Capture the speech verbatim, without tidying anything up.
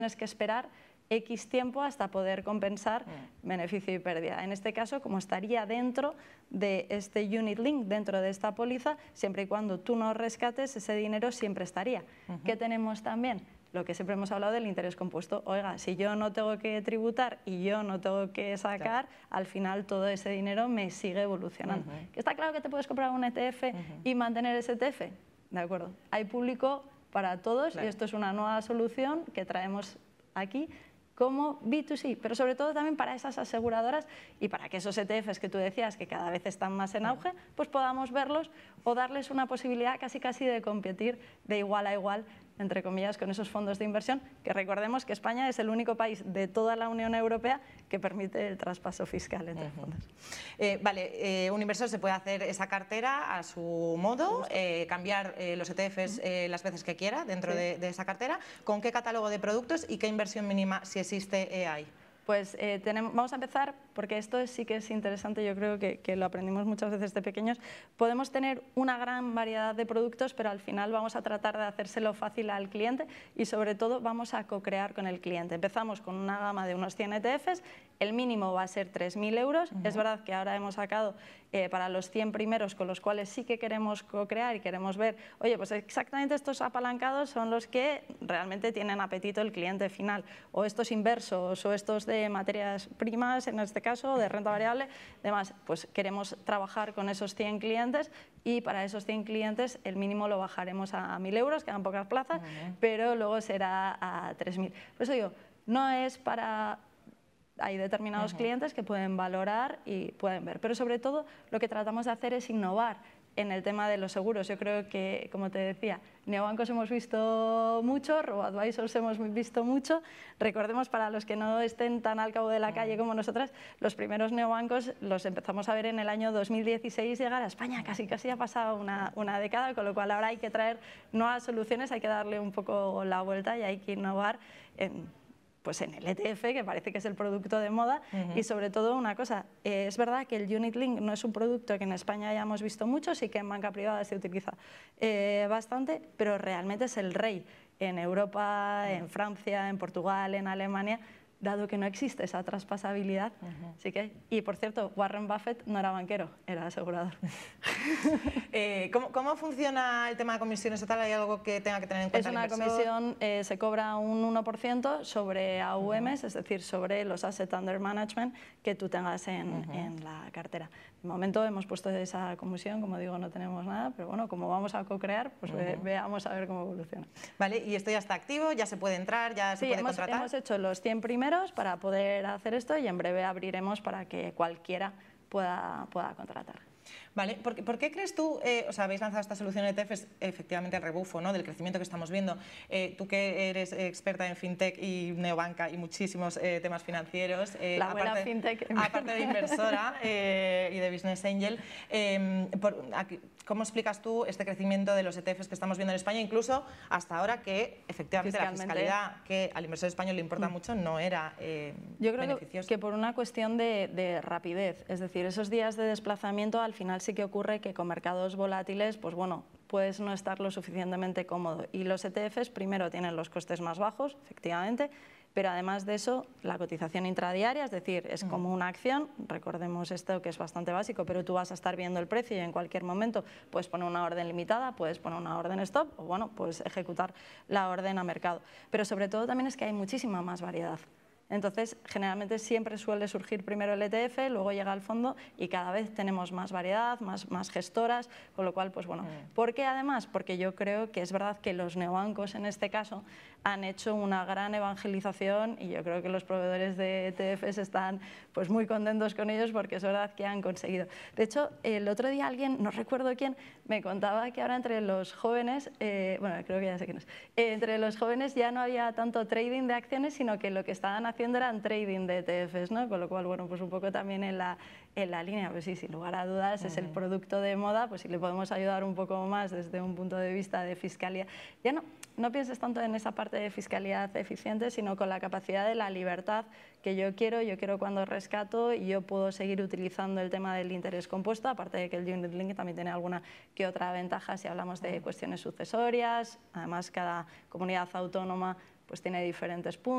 tienes que esperar X tiempo hasta poder compensar mm. beneficio y pérdida. En este caso, como estaría dentro de este unit link, dentro de esta póliza, siempre y cuando tú no rescates, ese dinero siempre estaría. Uh-huh. ¿Qué tenemos también? Lo que siempre hemos hablado del interés compuesto. Oiga, si yo no tengo que tributar y yo no tengo que sacar, claro, al final todo ese dinero me sigue evolucionando. Uh-huh. ¿Está claro que te puedes comprar un E T F uh-huh. y mantener ese E T F? De acuerdo. Hay público para todos, claro, y esto es una nueva solución que traemos aquí como B dos C, pero sobre todo también para esas aseguradoras y para que esos E T Fs que tú decías que cada vez están más en auge, pues podamos verlos o darles una posibilidad casi casi de competir de igual a igual, entre comillas, con esos fondos de inversión, que recordemos que España es el único país de toda la Unión Europea que permite el traspaso fiscal entre uh-huh. fondos. Eh, vale, eh, un inversor se puede hacer esa cartera a su modo, eh, cambiar eh, los E T Fs eh, las veces que quiera dentro sí. de, de esa cartera. ¿Con qué catálogo de productos y qué inversión mínima, si existe, eh, hay? Pues eh, tenemos, vamos a empezar, porque esto sí que es interesante, yo creo que, que lo aprendimos muchas veces de pequeños. Podemos tener una gran variedad de productos, pero al final vamos a tratar de hacérselo fácil al cliente y sobre todo vamos a co-crear con el cliente. Empezamos con una gama de unos cien E T Fs, el mínimo va a ser tres mil euros. Uh-huh. Es verdad que ahora hemos sacado eh, para los cien primeros con los cuales sí que queremos co-crear y queremos ver, oye, pues exactamente estos apalancados son los que realmente tienen apetito el cliente final, o estos inversos, o estos de materias primas, en este caso, de renta variable, demás, pues queremos trabajar con esos cien clientes y para esos cien clientes el mínimo lo bajaremos a mil euros, quedan pocas plazas, uh-huh. pero luego será a tres mil. Por eso digo, no es para... Hay determinados uh-huh. clientes que pueden valorar y pueden ver, pero sobre todo lo que tratamos de hacer es innovar en el tema de los seguros. Yo creo que, como te decía, neobancos hemos visto mucho, robo-advisors hemos visto mucho. Recordemos, para los que no estén tan al cabo de la calle como nosotras, los primeros neobancos los empezamos a ver en el año dos mil dieciséis llegar a España. Casi casi ha pasado una, una década, con lo cual ahora hay que traer nuevas soluciones, hay que darle un poco la vuelta y hay que innovar en... pues en el E T F, que parece que es el producto de moda, uh-huh. y sobre todo una cosa, eh, es verdad que el Unit Link no es un producto que en España hayamos visto mucho, sí que en banca privada se utiliza eh, bastante, pero realmente es el rey en Europa, uh-huh. en Francia, en Portugal, en Alemania, dado que no existe esa traspasabilidad. Uh-huh. Así que, y por cierto, Warren Buffett no era banquero, era asegurador. eh, ¿cómo, ¿Cómo funciona el tema de comisiones o tal? ¿Hay algo que tenga que tener en cuenta Es una el inversor? comisión, eh, se cobra un uno por ciento sobre A U Ms, uh-huh. es decir, sobre los Asset Under Management que tú tengas en, uh-huh. en la cartera. De momento hemos puesto esa comisión, como digo, no tenemos nada, pero bueno, como vamos a co-crear, pues uh-huh. ve, veamos a ver cómo evoluciona. Vale, y esto ya está activo, ya se puede entrar, ya se sí, puede hemos, contratar. hemos hecho los cien primeros para poder hacer esto y en breve abriremos para que cualquiera pueda, pueda contratar. Vale, ¿por qué, ¿por qué crees tú, eh, o sea, habéis lanzado esta solución E T F, es efectivamente el rebufo, ¿no?, del crecimiento que estamos viendo? Eh, tú que eres experta en fintech y neobanca y muchísimos eh, temas financieros, eh, la buena aparte, fintech. aparte de inversora eh, y de business angel, eh, por, aquí, ¿cómo explicas tú este crecimiento de los E T Fs que estamos viendo en España, incluso hasta ahora que efectivamente la fiscalidad que al inversor español le importa mm. mucho no era eh, Yo creo beneficiosa? Que, que por una cuestión de, de rapidez, es decir, esos días de desplazamiento al final sí que ocurre que con mercados volátiles, pues bueno, puedes no estar lo suficientemente cómodo. Y los E T Fs primero tienen los costes más bajos, efectivamente, pero además de eso, la cotización intradiaria, es decir, es como una acción, recordemos esto que es bastante básico, pero tú vas a estar viendo el precio y en cualquier momento puedes poner una orden limitada, puedes poner una orden stop o bueno, puedes ejecutar la orden a mercado. Pero sobre todo también es que hay muchísima más variedad. Entonces, generalmente siempre suele surgir primero el E T F, luego llega al fondo y cada vez tenemos más variedad, más, más gestoras, con lo cual, pues bueno. Mm. ¿Por qué además? Porque yo creo que es verdad que los neobancos en este caso han hecho una gran evangelización y yo creo que los proveedores de E T Fs están pues muy contentos con ellos porque es verdad que han conseguido. De hecho, el otro día alguien, no recuerdo quién, me contaba que ahora entre los jóvenes, eh, bueno, creo que ya sé quién es, eh, entre los jóvenes ya no había tanto trading de acciones, sino que lo que estaban haciendo eran trading de E T Fs, ¿no? Con lo cual, bueno, pues un poco también en la, en la línea, pues sí, sin lugar a dudas, uh-huh. es el producto de moda, pues si le podemos ayudar un poco más desde un punto de vista de fiscalidad. Ya no, no pienses tanto en esa parte de fiscalidad eficiente, sino con la capacidad de la libertad que yo quiero, yo quiero cuando rescato y yo puedo seguir utilizando el tema del interés compuesto, aparte de que el Unit Link también tiene alguna que otra ventaja si hablamos de cuestiones sucesorias, además cada comunidad autónoma pues tiene diferentes puntos.